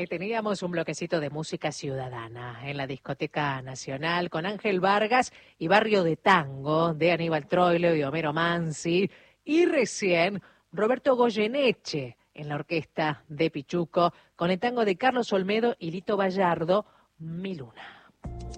teníamos un bloquecito de música ciudadana en la Discoteca Nacional con Ángel Vargas y Barrio de Tango de Aníbal Troilo y Homero Mansi. Y recién Roberto Goyeneche en la orquesta de Pichuco con el tango de Carlos Olmedo y Lito Bayardo, Mi Luna.